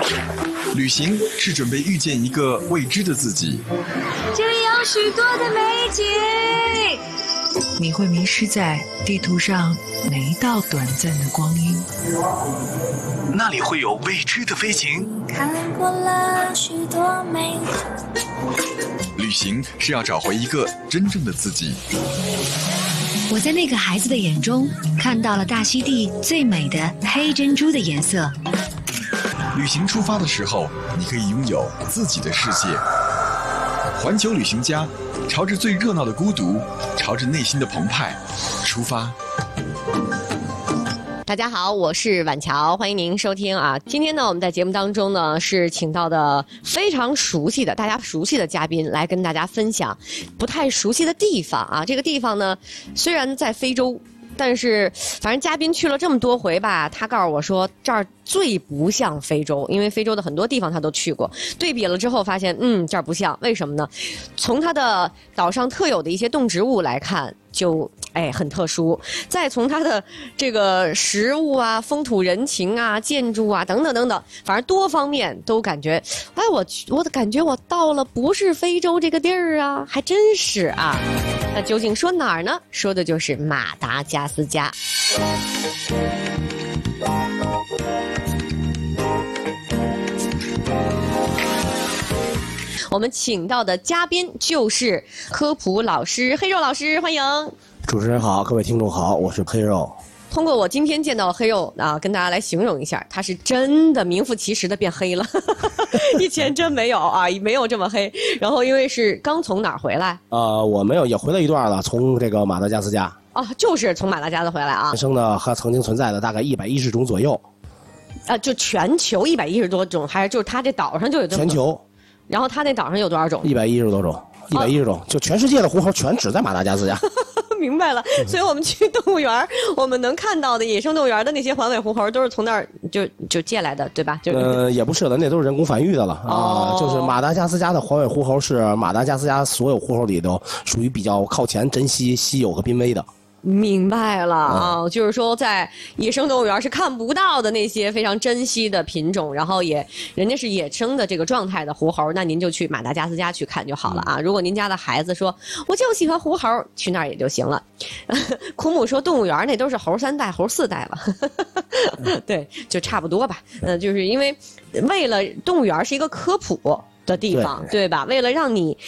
旅行是准备遇见一个未知的自己， 这里有许多的美景， 你会迷失在地图上每一道短暂的光阴。 那里会有未知的飞行。 看过了许多美景。 旅行是要找回一个真正的自己。 我在那个孩子的眼中看到了大溪地最美的黑珍珠的颜色。 旅行出发的时候，你可以拥有自己的世界。环球旅行家，朝着最热闹的孤独，朝着内心的澎湃出发。 大家好，我是婉乔，欢迎您收听啊。今天呢，我们在节目当中呢是请到的非常熟悉的、大家熟悉的嘉宾来跟大家分享不太熟悉的地方啊。这个地方呢，虽然在非洲，但是反正嘉宾去了这么多回吧，他告诉我说这儿最不像非洲，因为非洲的很多地方他都去过，对比了之后发现，这儿不像，为什么呢？从它的岛上特有的一些动植物来看，就很特殊。再从它的这个食物啊、风土人情啊、建筑啊等等等等，反正多方面都感觉，我的感觉我到了不是非洲这个地儿啊，还真是啊。那究竟说哪儿呢？说的就是马达加斯加。我们请到的嘉宾就是科普老师黑肉老师，欢迎。 主持人好，各位听众好，我是黑肉。 通过我今天见到的黑肉啊，跟大家来形容一下，他是真的名副其实的变黑了，以前真没有啊，没有这么黑。然后因为是刚从哪儿回来？ 我没有，也回来一段了，从这个马达加斯加。 就是从马达加斯回来啊。 野生的和曾经存在的大概110种左右。 就全球110多种，还是就是他这岛上就有这么多？ 全球。 然后他那岛上有多少种 ？110多种，110种，就全世界的狐猴全只在马达加斯加。 明白了，所以我们去动物园，我们能看到的野生动物园的那些环尾狐猴都是从那儿就借来的，对吧？ 也不是的，那都是人工繁育的了啊。就是马达加斯加的环尾狐猴是马达加斯加所有狐猴里头属于比较靠前、珍稀、稀有和濒危的。 明白了啊，就是说在野生动物园是看不到的那些非常珍稀的品种，然后人家是野生的这个状态的狐猴，那您就去马达加斯加去看就好了啊。如果您家的孩子说我就喜欢狐猴，去那儿也就行了。苦母说动物园那都是猴3代、猴4代了，对，就差不多吧。就是因为为了动物园是一个科普的地方，对吧？为了让你